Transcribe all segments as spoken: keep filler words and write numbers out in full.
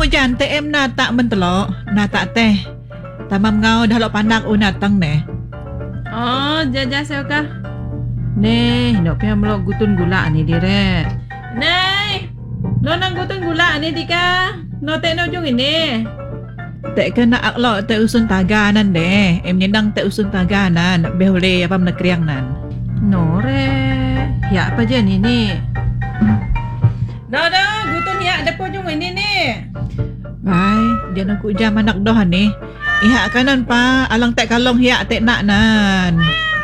mo dyan, T M na tak mentelo, nata teh. Tamam ngau dah lo panak unatang ne. Oh, jaja saya ka. Nih, no pia melok gutun gula ni dire. Nih, no nang gutun gula ni dika. No te no jung ini. Tek kena aklo te usun taganan deh. Em nindang te usun taganan. Behole apa menekriang nan. No re, ya apa je ni ni. No no, gutun ya depo jung ini ni. Ay, dia nak jam anak doh ni. Iha kanan pa, alang tek kalong hiak tek nak nan.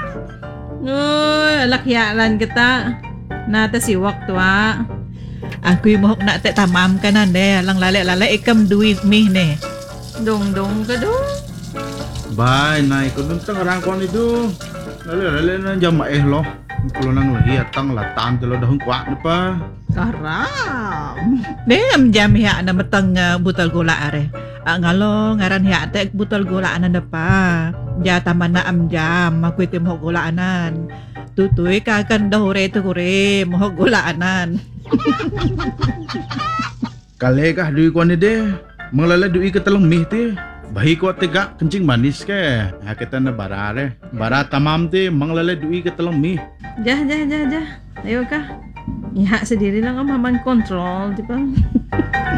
Uy, alak ya lan kita. Nata si waktu ah. Aku mohok nak tek tamam kanan deh. Alang lalek-lalek ikam duit mih ni. Dong dong ke dong. Bye, naik ko dun tang arang kon itu. Lale lale na jam eh lo. Kulo nang lahi atang latan telo dahung kwak ni pa. Karam. Dem jam hiak na metang uh, butal gula are. Uh, ngalo ngaran hiak tek butal gula anan depa. Ja taman na am jam aku itu mohok gula anan. Tutui ka kan dahore tu kure mohok gula anan. Kale kah dui kon ni deh. Mengalala dui ke telung mih ti. Bahi ko tegak kencing manis ke. Ha kita na barare. Bara tamam ti mengalala dui ke telung mih. Jah jah jah jah. Ayo kah. Ya sendiri lang ang mamang kontrol, di ba?